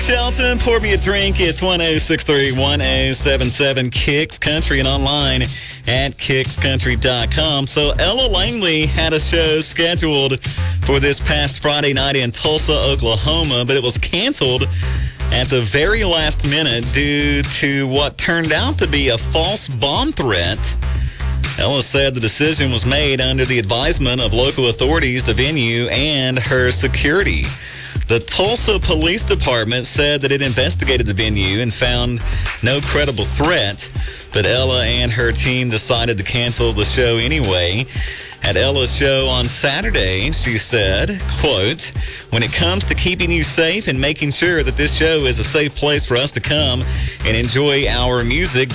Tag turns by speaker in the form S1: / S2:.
S1: Shelton, pour me a drink. It's 1063-1077 Kicks Country and online at kickscountry.com. So Ella Langley had a show scheduled for this past Friday night in Tulsa, Oklahoma, but it was canceled at the very last minute due to what turned out to be a false bomb threat. Ella said the decision was made under the advisement of local authorities, the venue, and her security. The Tulsa Police Department said that it investigated the venue and found no credible threat, but Ella and her team decided to cancel the show anyway. At Ella's show on Saturday, she said, quote, "When it comes to keeping you safe and making sure that this show is a safe place for us to come and enjoy our music,